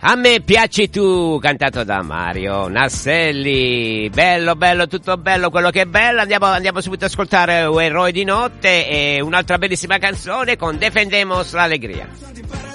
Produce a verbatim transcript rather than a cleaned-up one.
A me piaci tu, cantato da Mario Nasselli. Bello, bello, tutto bello, quello che è bello. Andiamo, andiamo subito ad ascoltare Un eroe di notte e un'altra bellissima canzone con Defendemos l'Allegria.